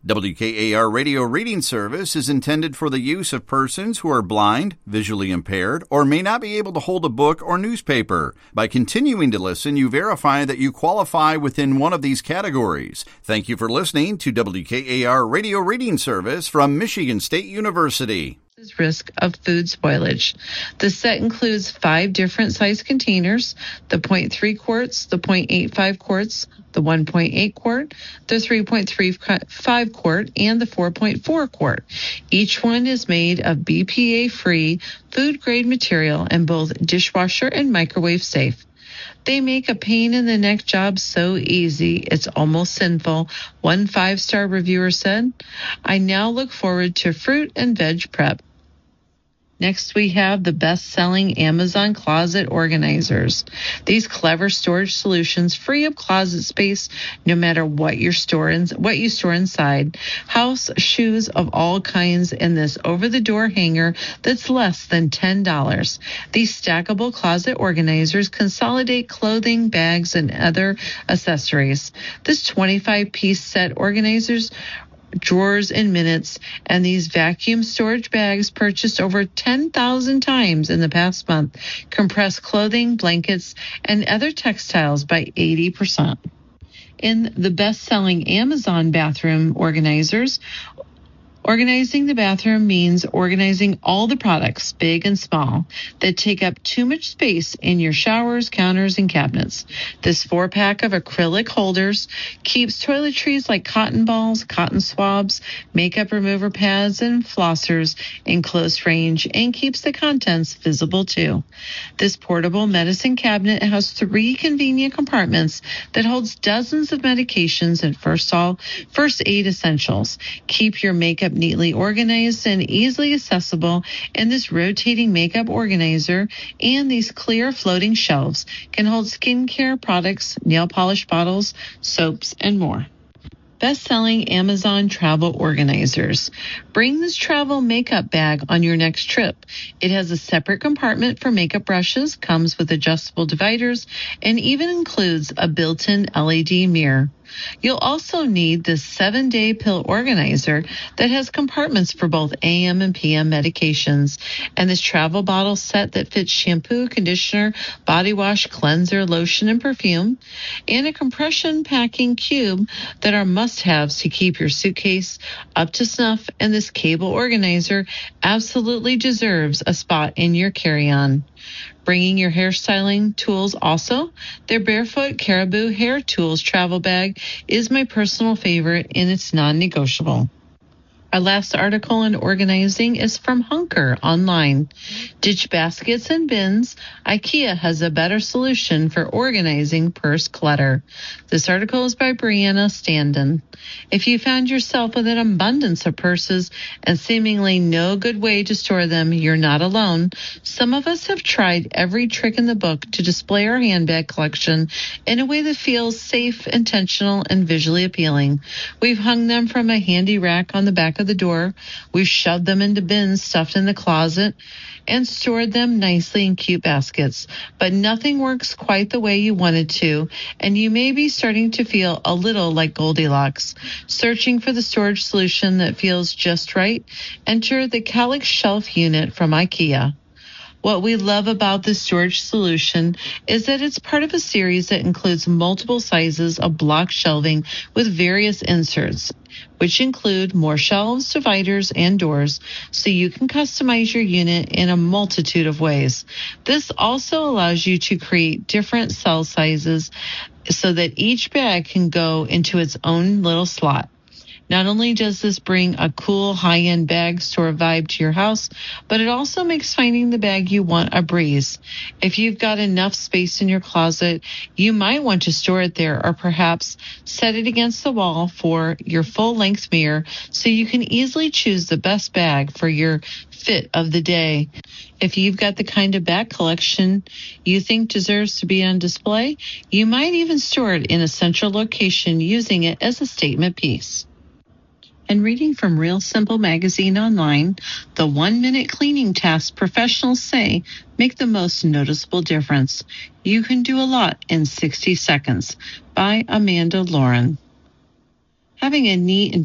WKAR Radio Reading Service is intended for the use of persons who are blind, visually impaired, or may not be able to hold a book or newspaper. By continuing to listen, you verify that you qualify within one of these categories. Thank you for listening to WKAR Radio Reading Service from Michigan State University. Risk of food spoilage. The set includes 5 different size containers: the 0.3 quarts, the 0.85 quarts, the 1.8 quart, the 3.35 quart, and the 4.4 quart. Each one is made of BPA-free food-grade material and both dishwasher and microwave safe. They make a pain-in-the-neck job so easy, it's almost sinful, one 5-star reviewer said. I now look forward to fruit and veg prep. Next, we have the best-selling Amazon closet organizers. These clever storage solutions free up closet space no matter what you store inside. House shoes of all kinds in this over-the-door hanger that's less than $10. These stackable closet organizers consolidate clothing, bags, and other accessories. This 25-piece set organizers drawers in minutes, and these vacuum storage bags purchased over 10,000 times in the past month compress clothing, blankets, and other textiles by 80%. In the best-selling Amazon bathroom organizers, organizing the bathroom means organizing all the products, big and small, that take up too much space in your showers, counters, and cabinets. This 4-pack of acrylic holders keeps toiletries like cotton balls, cotton swabs, makeup remover pads, and flossers in close range and keeps the contents visible too. This portable medicine cabinet has 3 convenient compartments that holds dozens of medications and first aid essentials. Keep your makeup neatly organized and easily accessible in this rotating makeup organizer, and these clear floating shelves can hold skincare products, nail polish bottles, soaps, and more. Best-selling Amazon travel organizers. Bring this travel makeup bag on your next trip. It has a separate compartment for makeup brushes, comes with adjustable dividers, and even includes a built-in LED mirror. You'll also need this 7-day pill organizer that has compartments for both AM and PM medications, and this travel bottle set that fits shampoo, conditioner, body wash, cleanser, lotion, and perfume, and a compression packing cube that are must-haves to keep your suitcase up to snuff, and this cable organizer absolutely deserves a spot in your carry-on. Bringing your hairstyling tools also. Their Barefoot Caribou Hair Tools travel bag is my personal favorite, and it's non-negotiable. Our last article on organizing is from Hunker online. Ditch baskets and bins. IKEA has a better solution for organizing purse clutter. This article is by Brianna Standen. If you found yourself with an abundance of purses and seemingly no good way to store them, you're not alone. Some of us have tried every trick in the book to display our handbag collection in a way that feels safe, intentional, and visually appealing. We've hung them from a handy rack on the back of the door. We've shoved them into bins stuffed in the closet and stored them nicely in cute baskets. But nothing works quite the way you want it to, and you may be starting to feel a little like Goldilocks. Searching for the storage solution that feels just right? Enter the Kallax Shelf Unit from IKEA. What we love about this storage solution is that it's part of a series that includes multiple sizes of block shelving with various inserts, which include more shelves, dividers, and doors, so you can customize your unit in a multitude of ways. This also allows you to create different cell sizes so that each bag can go into its own little slot. Not only does this bring a cool high-end bag store vibe to your house, but it also makes finding the bag you want a breeze. If you've got enough space in your closet, you might want to store it there, or perhaps set it against the wall for your full-length mirror so you can easily choose the best bag for your fit of the day. If you've got the kind of bag collection you think deserves to be on display, you might even store it in a central location using it as a statement piece. And reading from Real Simple Magazine online, the 1-minute cleaning tasks professionals say make the most noticeable difference. You can do a lot in 60 seconds by Amanda Lauren. Having a neat and